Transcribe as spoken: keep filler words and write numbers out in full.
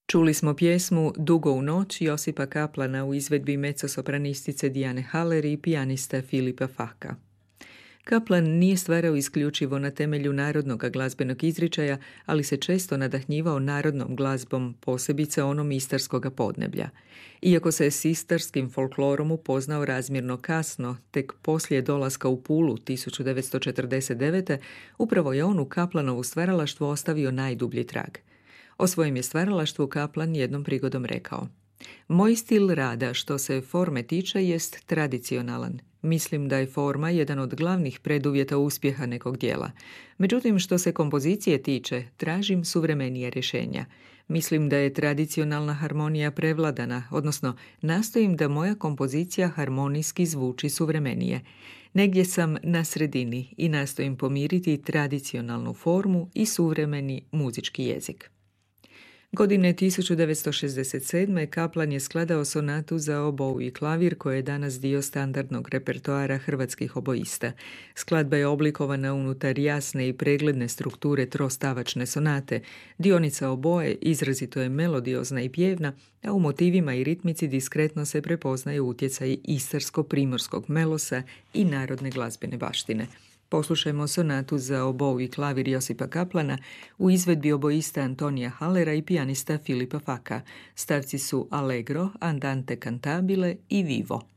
Čuli smo pjesmu Dugo u noć Josipa Kaplana u izvedbi mezzosopranistice Diane Haller i pijanista Filipa Faka. Kaplan nije stvarao isključivo na temelju narodnog glazbenog izričaja, ali se često nadahnjivao narodnom glazbom, posebice onom istarskog podneblja. Iako se s istarskim folklorom upoznao razmjerno kasno, tek poslije dolaska u Pulu tisuću devetsto četrdeset devete. upravo je on u Kaplanovu stvaralaštvu ostavio najdublji trag. O svojem je stvaralaštvu Kaplan jednom prigodom rekao: "Moj stil rada što se forme tiče jest tradicionalan. Mislim da je forma jedan od glavnih preduvjeta uspjeha nekog djela. Međutim, što se kompozicije tiče, tražim suvremenije rješenja. Mislim da je tradicionalna harmonija prevladana, odnosno nastojim da moja kompozicija harmonijski zvuči suvremenije. Negdje sam na sredini i nastojim pomiriti tradicionalnu formu i suvremeni muzički jezik." Godine tisuću devetsto šezdeset sedme. Kaplan je skladao sonatu za obou i klavir koja je danas dio standardnog repertoara hrvatskih oboista. Skladba je oblikovana unutar jasne i pregledne strukture trostavačne sonate. Dionica oboje izrazito je melodiozna i pjevna, a u motivima i ritmici diskretno se prepoznaje utjecaj istarsko-primorskog melosa i narodne glazbene baštine. Poslušajmo sonatu za obou i klavir Josipa Kaplana u izvedbi oboista Antonija Hallera i pijanista Filipa Faka. Stavci su Allegro, Andante cantabile i Vivo.